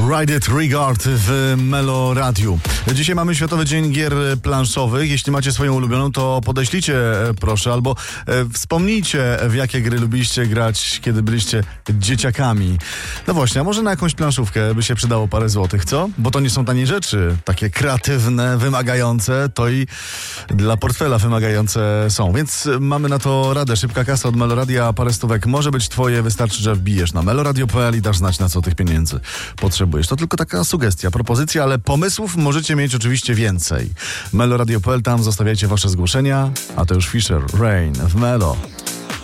Ride It Regard w Melo Radiu. Dzisiaj mamy Światowy Dzień Gier Planszowych. Jeśli macie swoją ulubioną, to podeślijcie proszę, albo wspomnijcie, w jakie gry lubiliście grać, kiedy byliście dzieciakami. No właśnie, a może na jakąś planszówkę by się przydało parę złotych, co? Bo to nie są tanie rzeczy. Takie kreatywne, wymagające, to i dla portfela wymagające są. Więc mamy na to radę. Szybka kasa od Meloradia, parę stówek może być twoje. Wystarczy, że wbijesz na meloradio.pl i dasz znać, na co tych pieniędzy potrzebujesz. To tylko taka sugestia, propozycja, ale pomysłów możecie mieć oczywiście więcej. Meloradio.pl, tam zostawiajcie wasze zgłoszenia, a to już Fisher, Rain w Melo.